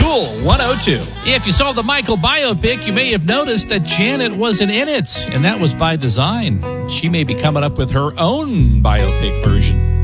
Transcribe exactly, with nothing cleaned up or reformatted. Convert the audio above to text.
Cool one oh two. If you saw the Michael biopic, you may have noticed that Janet wasn't in it, and that was by design. She may be coming up with her own biopic version.